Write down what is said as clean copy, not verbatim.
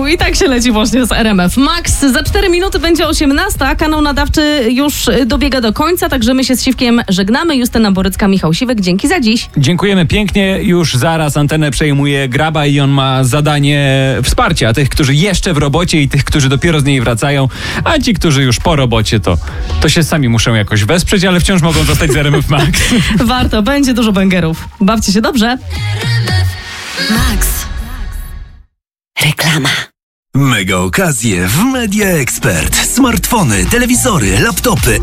i tak się leci właśnie z RMF Max. Za 4 minuty będzie 18, kanał nadawczy już dobiega do końca, także my się z Siwkiem żegnamy. Justyna Borycka, Michał Siwek, dzięki za dziś. Dziękujemy pięknie. Już zaraz antenę przejmuje Graba i on ma zadanie wsparcia tych, którzy jeszcze w robocie i tych, którzy dopiero z niej wracają, a ci, którzy już po robocie, to się sami muszą jakoś wesprzeć, ale wciąż mogą zostać z RMF Max. Warto, będzie dużo bęgerów. Bawcie się dobrze. Max. Reklama. Mega okazje w Media Expert. Smartfony, telewizory, laptopy.